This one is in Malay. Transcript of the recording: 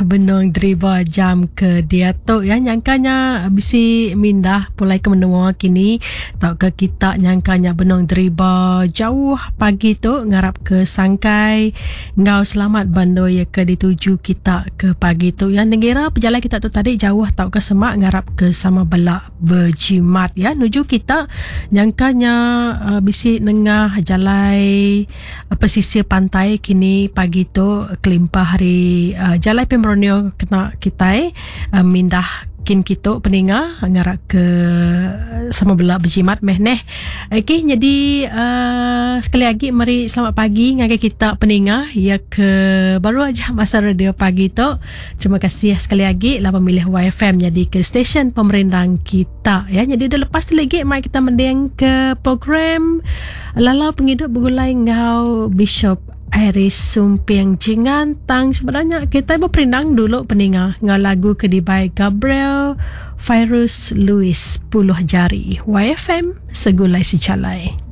benong driba jam ke dia tu ya nyangkanya bisi mindah pulai ke menua kini tak ke kita nyangkanya benong driba jauh pagi tu ngarap ke Sangkai ngau selamat bando ya ke dituju kita ke pagi tu ya nengira perjalanan kita tu tadi jauh tak ke Semak ngarap ke sama belak berjimat ya nuju kita nyangkanya bisi nengah jalai pesisir pantai kini pagi tu kelimpah hari jalai Pemronio kena kita mindah kin kita peninga ngarak ke sama belak berjimat meh neh. Okey jadi sekali lagi mari selamat pagi ngagai kita peninga ya ke baru aja masa radio pagi tu. Terima kasih sekali lagi lah pemilih YFM jadi ke stesen pemerintah kita ya. Jadi dah lepas tu lagi mai kita mendeng ke program Lalau Penghidup Bergulai Ngau Bishop Iris Sumpiang Jingan tang sebenarnya kita berperindang dulu peninga ngau lagu Kedibai Gabriel Virus Louis Puluh Jari YFM Segulai Secalai.